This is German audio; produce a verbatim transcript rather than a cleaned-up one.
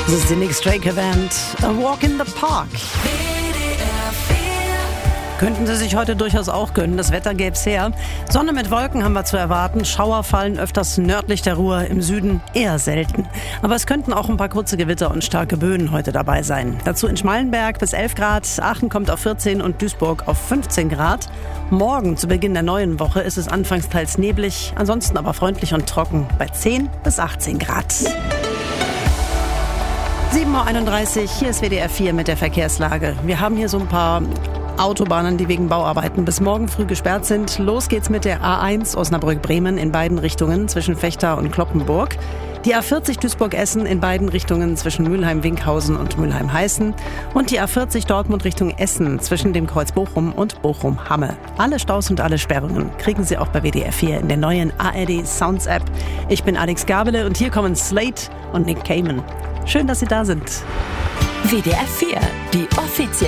Das ist die Nick Drake Event, A Walk in the Park. Könnten Sie sich heute durchaus auch gönnen, das Wetter gäb's her. Sonne mit Wolken haben wir zu erwarten, Schauer fallen öfters nördlich der Ruhr, im Süden eher selten. Aber es könnten auch ein paar kurze Gewitter und starke Böen heute dabei sein. Dazu in Schmallenberg bis elf Grad, Aachen kommt auf vierzehn und Duisburg auf fünfzehn Grad. Morgen zu Beginn der neuen Woche ist es anfangs teils neblig, ansonsten aber freundlich und trocken bei zehn bis achtzehn Grad. sieben Uhr einunddreißig, hier ist W D R vier mit der Verkehrslage. Wir haben hier so ein paar Autobahnen, die wegen Bauarbeiten bis morgen früh gesperrt sind. Los geht's mit der A eins Osnabrück-Bremen in beiden Richtungen zwischen Vechta und Cloppenburg. Die A vierzig Duisburg-Essen in beiden Richtungen zwischen Mülheim-Winkhausen und Mülheim-Heißen. Und die A vierzig Dortmund Richtung Essen zwischen dem Kreuz Bochum und Bochum-Hamme. Alle Staus und alle Sperrungen kriegen Sie auch bei W D R vier in der neuen A R D Sounds App. Ich bin Alex Gabele und hier kommen Slate und Nick Cayman. Schön, dass Sie da sind. W D R vier, die offizielle